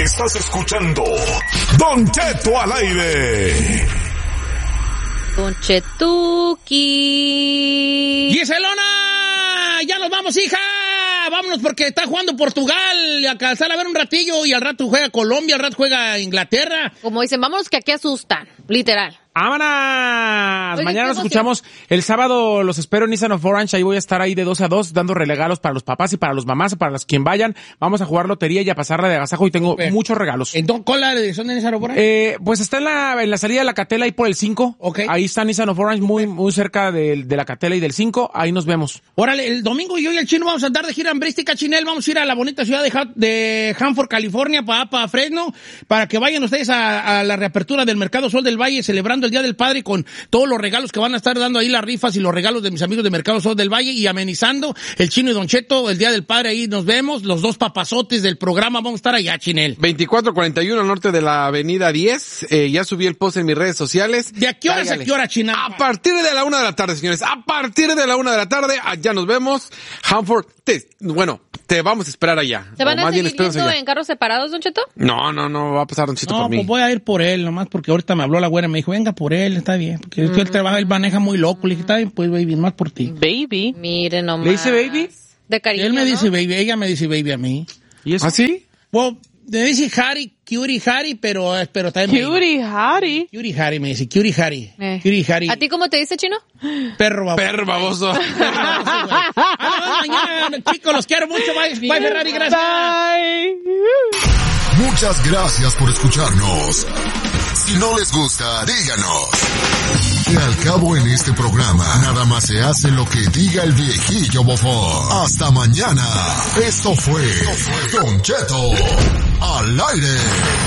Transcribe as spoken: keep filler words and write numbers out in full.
Estás escuchando Don Cheto al aire. Don Chetuki. ¡Giselona! ¡Ya nos vamos, hija! Vámonos porque está jugando Portugal. A calzar a ver un ratillo y al rato juega Colombia, al rato juega Inglaterra. Como dicen, vámonos que aquí asustan, literal. ¡Vámonos! Mañana nos escuchamos. El sábado los espero en Nissan of Orange. Ahí voy a estar ahí de doce a dos dando regalos para los papás y para los mamás, para los quien vayan. Vamos a jugar lotería y a pasarla de agasajo y tengo Super. muchos regalos. Entonces, ¿cuál es la dirección de Nissan of Orange? Eh, pues está en la, en la salida de la Catela ahí por el cinco. Ok. Ahí está Nissan of Orange, muy, muy cerca de, de la Catela y del cinco. Ahí nos vemos. Órale, el domingo yo y el Chino vamos a andar de gira hambrística, Chinel. Vamos a ir a la bonita ciudad de, Ha- de Hanford, California, para para Fresno, para que vayan ustedes a, a la reapertura del Mercado Sol del Valle, celebrando el Día del Padre con todos los regalos que van a estar dando ahí, las rifas y los regalos de mis amigos de Mercado Sol del Valle, y amenizando el Chino y Don Cheto, el Día del Padre. Ahí nos vemos, los dos papazotes del programa vamos a estar allá, Chinel. veinticuatro cuarenta y uno al norte de la avenida diez. Eh, ya subí el post en mis redes sociales. ¿De a qué horas Cáigale. a qué hora, China? A partir de la una de la tarde, señores. A partir de la una de la tarde, allá nos vemos. Hanford, te, bueno, te vamos a esperar allá. ¿Se van O a más bien, seguir espéranos yendo allá. en carros separados, Don Cheto? No, no, no, va a pasar Don Chito No, por mí. pues voy a ir por él, nomás porque ahorita me habló la güera y me dijo, venga por él, está bien. Porque mm. él trabaja, él maneja muy loco. Le dije, está bien, pues baby, más por ti. Baby. Miren nomás. ¿Le dice baby? De cariño, Él me ¿no? dice baby, ella me dice baby a mí. ¿Y eso? ¿Ah, sí? Well, me dice Harry, Cutie Harry, pero, pero también baby. Cutie Harry. Cutie Harry me dice, Cutie Harry. Eh. Cutie Harry. ¿A ti cómo te dice, Chino? Perro baboso. Perro baboso. Perro baboso, güey. Ah, mañana, chicos, los quiero mucho. Bye, bye Ferrari, gracias. Bye. Muchas gracias por escucharnos. Si no les gusta, díganos. Que al cabo en este programa, nada más se hace lo que diga el viejillo bofón. Hasta mañana. Esto fue Don Cheto al aire.